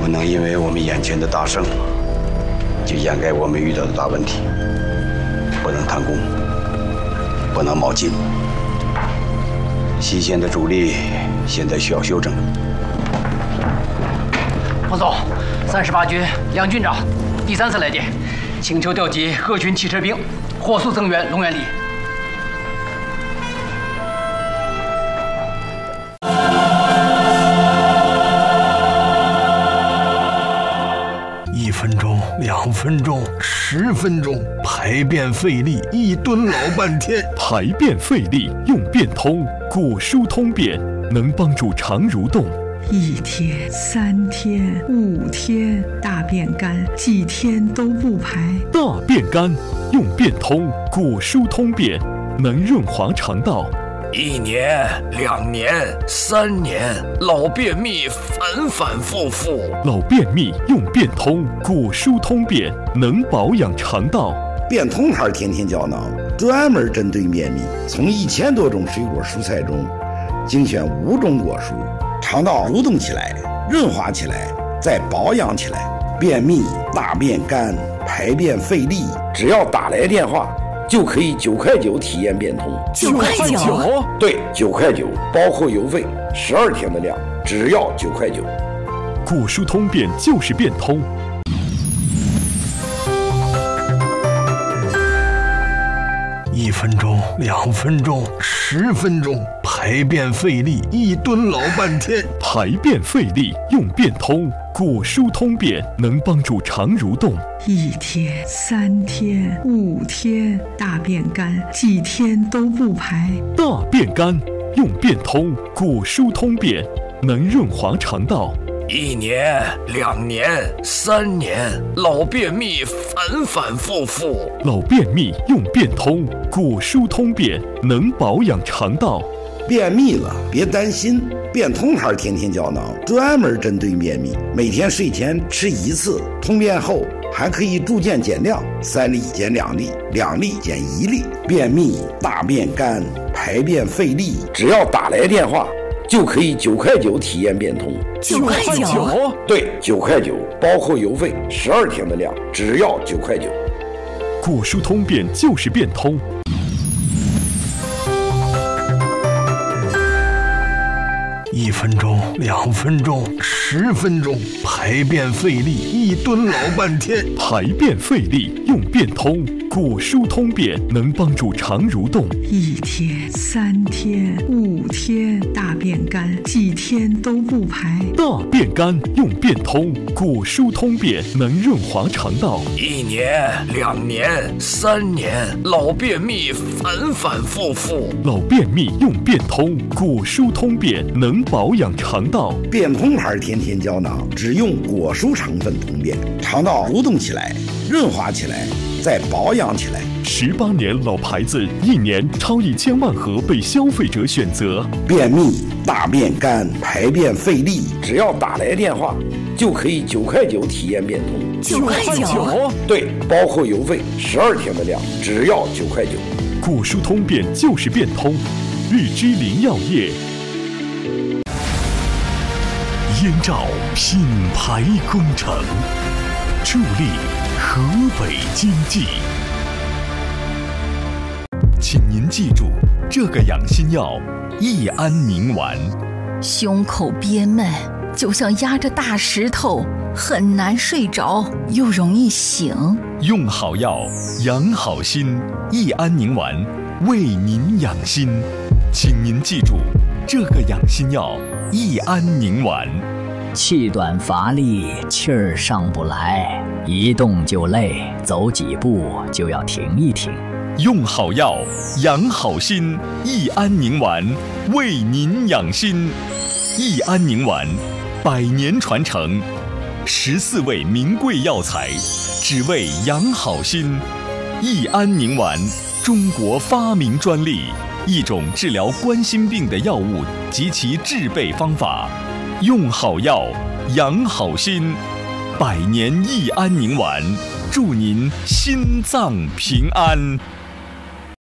能因为我们眼前的大胜，就掩盖我们遇到的大问题。不能贪功，不能冒进。西线的主力现在需要休整。 副总，38军梁军长第3次来电，请求调集各军汽车兵，火速增援龙源里。 1分钟、2分钟、10分钟，排便费力，一蹲老半天。 排便费力用便通，果蔬通便能帮助肠蠕动。 1天、3天、5天，大便干，几天都不排。 大便干用便通，果蔬通便能润滑肠道。 1年、2年、3年，老便秘反反复复。 老便秘用便通，果蔬通便能保养肠道。 便通牌天天胶囊专门针对便秘，从1000多种水果蔬菜中精选5种果蔬，肠道蠕动起来，润滑起来，再保养起来。便秘、大便干、排便费力，只要打来电话就可以9块9体验便通。 9块9？ 对，9块9，包括邮费，12天的量，只要9块9。 果蔬通便就是便通。 1分钟、2分钟、10分钟，排便费力，一蹲老半天。 排便费力用便通，果蔬通便能帮助肠蠕动。 1天、3天、5天，大便干，几天都不排。 大便干用便通，果蔬通便能润滑肠道。 1年、2年、3年，老便秘反反复复。 老便秘用便通，果蔬通便能保养肠道。 便秘了别担心，便通牌天天胶囊专门针对便秘，每天睡前吃1次，通便后还可以逐渐减量，3粒减2粒，2粒减1粒。便秘、大便干、排便费力，只要打来电话就可以9块9体验便通。 9块9？ 对，9块9，包括邮费，12天的量，只要9块9。 果蔬通便就是便通。 1分钟、2分钟、10分钟，排便费力，一蹲老半天。 排便费力用便通，果蔬通便能帮助肠蠕动。 1天、3天、5天，大便干，几天都不排。 大便干用便通，果蔬通便能润滑肠道。 1年、2年、3年，老便秘反反复复。 老便秘用便通，果蔬通便能保养肠道。 便通牌天天胶囊只用果蔬成分通便，肠道蠕动起来，润滑起来，再保养起来。 18年老牌子，1年超1000万盒被消费者选择。 便秘、大便干、排便费力，只要打来电话就可以9块9体验便通。 9块9？ 对，包括邮费，12天的量，只要9块9。 果蔬通便就是便通。日之林药业。燕赵品牌工程，助力河北经济。请您记住，这个养心药益安宁丸。 胸口憋闷，就像压着大石头，很难睡着，又容易醒。 用好药，养好心，益安宁丸为您养心。请您记住，这个养心药益安宁丸。 气短乏力，气儿上不来，一动就累，走几步就要停一停。 用好药，养好心，益安宁丸为您养心。益安宁丸100年传承，14味名贵药材，只为养好心。益安宁丸，中国发明专利，一种治疗冠心病的药物及其制备方法。用好药，养好心，100年益安宁丸，祝您心脏平安。